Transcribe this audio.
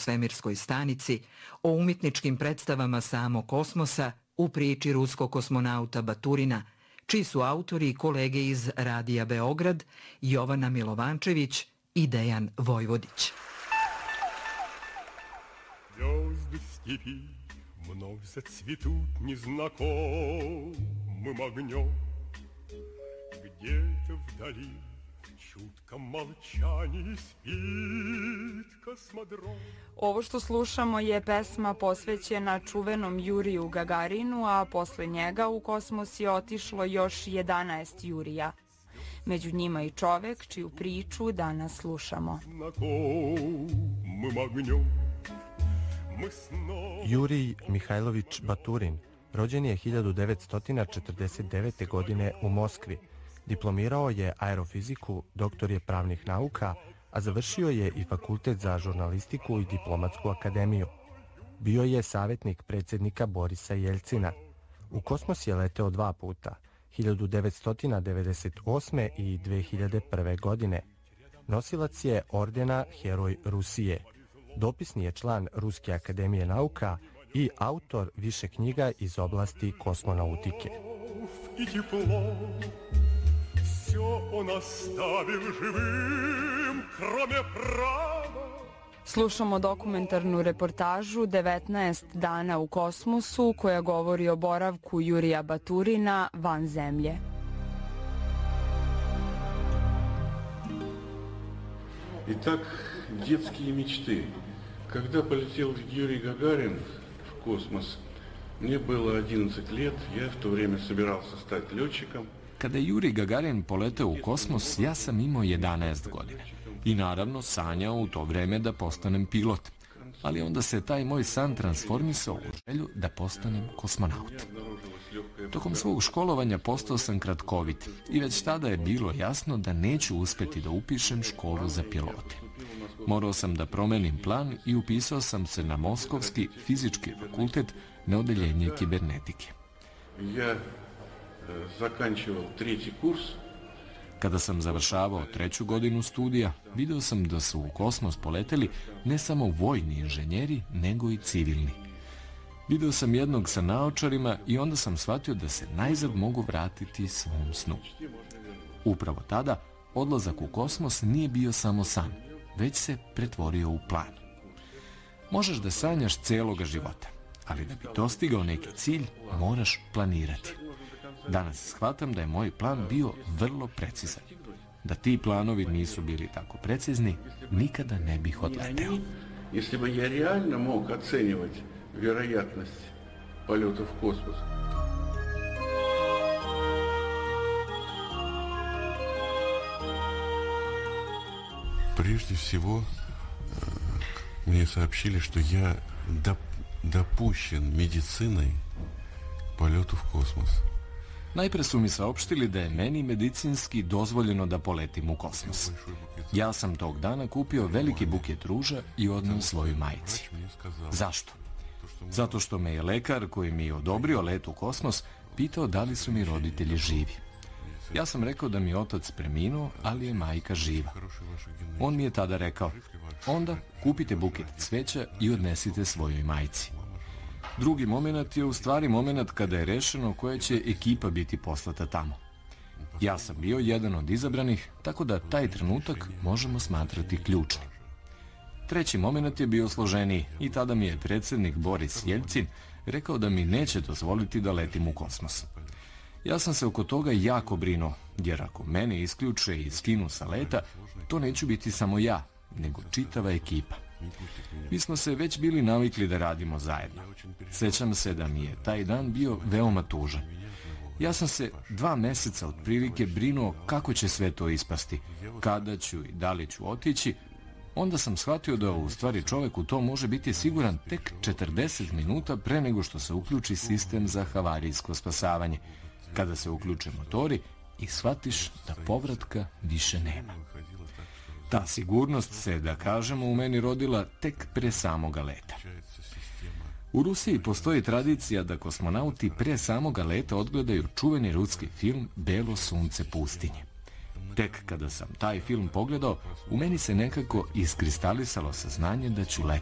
svemirskoj stanici, o umjetničkim predstavama samog kosmosa u priči ruskog kosmonauta Baturina, čiji su autori i kolege iz Radija Beograd, Jovana Milovančević i Dejan Vojvodić. Звезды степи вновь зацветут незнакомым огнем. Где-то вдали в чутком молчании спит космодром. Ovo što slušamo je pesma posvećena čuvenom Juriju Gagarinu, a posle njega u kosmos je otišlo još 11 Jurija. Među njima i čovek čiju priču danas slušamo. Jurij Mihajlović Baturin rođen je 1949. godine u Moskvi. Diplomirao je aerofiziku, doktor je pravnih nauka, a završio je i fakultet za žurnalistiku i diplomatsku akademiju. Bio je savjetnik predsjednika Borisa Jeljcina. U kosmos je leteo 2 puta, 1998. i 2001. godine. Nosilac je ordena Heroj Rusije. Dopisni je član Ruske akademije nauka i autor više knjiga iz oblasti kosmonautike. Slušamo dokumentarnu reportažu 19 dana u kosmosu koja govori o boravku Jurija Baturina van zemlje. Итак, детские мечты. Когда полетел Юрий Гагарин в космос, мне было 11 лет, я в то время собирался стать летчиком. Kada je Jurij Gagarin poleteo u kosmos, ja sam imao 11 godina. I naravno sanjao u to vreme da postanem pilot. Ali onda se taj moj san transformisao u želju da postanem kosmonaut. Tokom svog školovanja postao sam kratkovit i već tada je bilo jasno da neću uspjeti da upišem školu za pilote. Morao sam da promenim plan i upisao sam se na Moskovski fizički fakultet na odeljenje kibernetike. Ja zakančivao 3. kurs. Kada sam završavao 3. godinu studija, vidio sam da su u kosmos poleteli ne samo vojni inženjeri, nego i civilni. Vidio sam jednog sa naočarima i onda sam shvatio da se najzad mogu vratiti svom snu. Upravo tada, odlazak u kosmos nije bio samo san, već se pretvorio u plan. Možeš da sanjaš celoga života, ali da bi dostigao neki cilj, moraš planirati. Danas shvatam da je moj plan bio vrlo precizan. Da ti planovi nisu bili tako precizni, nikada ne bih odleteo. Если бы я реально мог оценивать вероятность полета в космос. Прежде всего, мне сообщили, что я допущен медициной к полету в космос. Najpre su mi saopštili da je meni medicinski dozvoljeno da poletim u kosmos. Ja sam tog dana kupio veliki buket ruža i odneo svojoj majci. Zašto? Zato što me je lekar koji mi je odobrio let u kosmos pitao da li su mi roditelji živi. Ja sam rekao da mi je otac preminuo, ali je majka živa. On mi je tada rekao, onda kupite buket cveća i odnesite svojoj majci. Drugi moment je u stvari moment kada je rešeno koja će ekipa biti poslata tamo. Ja sam bio jedan od izabranih, tako da taj trenutak možemo smatrati ključnim. Treći moment je bio složeniji i tada mi je predsjednik Boris Jeljcin rekao da mi neće dozvoliti da letim u kosmos. Ja sam se oko toga jako brinuo, jer ako mene isključe i skinu sa leta, to neću biti samo ja, nego čitava ekipa. Mi smo se već bili navikli da radimo zajedno. Sećam se da mi je taj dan bio veoma tužan. Ja sam se 2 meseca otprilike brinuo kako će sve to ispasti, kada ću i da li ću otići. Onda sam shvatio da u stvari čovek u to može biti siguran tek 40 minuta pre nego što se uključi sistem za havarijsko spasavanje, kada se uključe motori i shvatiš da povratka više nema. Ta sigurnost se, da kažemo, u meni rodila tek pre samoga leta. U Rusiji postoji tradicija da kosmonauti pre samoga leta odgledaju čuveni ruski film Belo sunce pustinje. Tek kada sam taj film pogledao, u meni se nekako iskristalisalo saznanje da ću leteti.